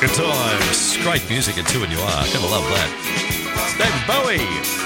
Good times. Great music at 2 and you are. Gotta love that.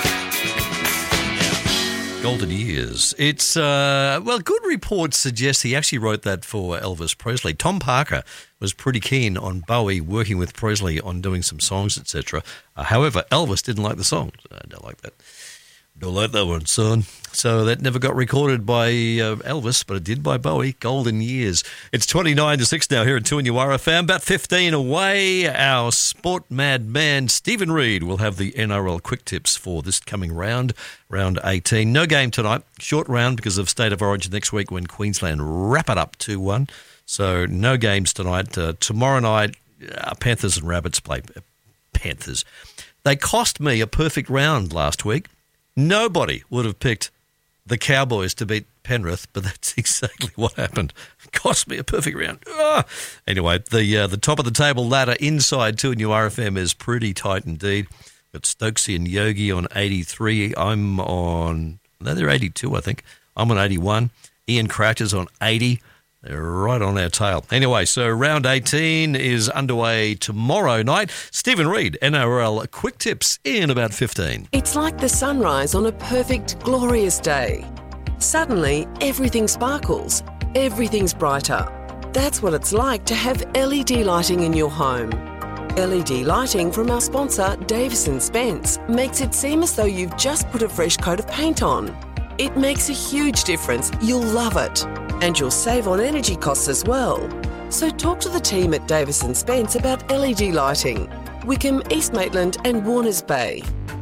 It's David Bowie. Golden Years. It's, good reports suggest he actually wrote that for Elvis Presley. Tom Parker was pretty keen on Bowie working with Presley on doing some songs, etc. However, Elvis didn't like the song. I don't like that. Don't like that one, son. So that never got recorded by Elvis, but it did by Bowie. Golden Years. It's 29-6 now here at 2 and you are a fan. About 15 away. Our sport mad man, Stephen Reid, will have the NRL quick tips for this coming round, round 18. No game tonight. Short round because of State of Origin next week when Queensland wrap it up 2-1. So no games tonight. Tomorrow night, Panthers and Rabbits play. Panthers. They cost me a perfect round last week. Nobody would have picked the Cowboys to beat Penrith, but that's exactly what happened. It cost me a perfect round. Anyway, the top of the table ladder inside 2 and you RFM is pretty tight indeed. Got Stokesy and Yogi on 83. I'm on... No, they're 82, I think. I'm on 81. Ian Croucher's on 80. They're right on our tail. Anyway, so round 18 is underway tomorrow night. Stephen Reid, NRL quick tips in about 15. It's like the sunrise on a perfect, glorious day. Suddenly, everything sparkles. Everything's brighter. That's what it's like to have LED lighting in your home. LED lighting from our sponsor, Davis & Spence, makes it seem as though you've just put a fresh coat of paint on. It makes a huge difference. You'll love it. And you'll save on energy costs as well. So talk to the team at Davis & Spence about LED lighting. Wickham, East Maitland and Warners Bay.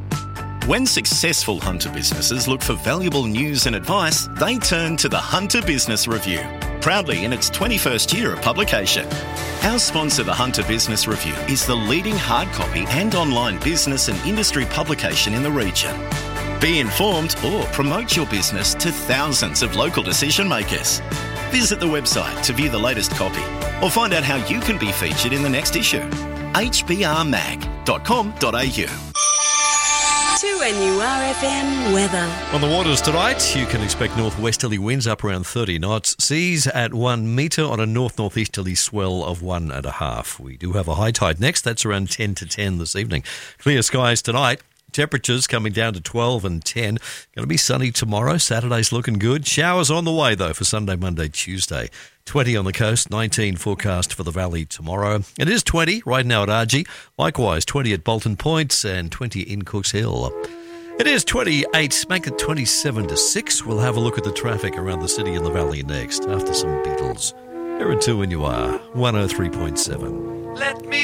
When successful hunter businesses look for valuable news and advice, they turn to the Hunter Business Review, proudly in its 21st year of publication. Our sponsor, the Hunter Business Review, is the leading hard copy and online business and industry publication in the region. Be informed or promote your business to thousands of local decision makers. Visit the website to view the latest copy or find out how you can be featured in the next issue. hbrmag.com.au. 2NURFM weather. On the waters tonight, you can expect northwesterly winds up around 30 knots. Seas at 1 metre on a north-northeasterly swell of 1.5. We do have a high tide next. That's around 10 to 10 this evening. Clear skies tonight. Temperatures coming down to 12 and 10. Going to be sunny tomorrow. Saturday's looking good. Showers on the way, though, for Sunday, Monday, Tuesday. 20 on the coast, 19 forecast for the valley tomorrow. It is 20 right now at Argy. Likewise, 20 at Bolton Point and 20 in Cooks Hill. It is 28. Make it 27-6. We'll have a look at the traffic around the city and the valley next after some Beatles. Here at 2 and you are, 103.7. Let me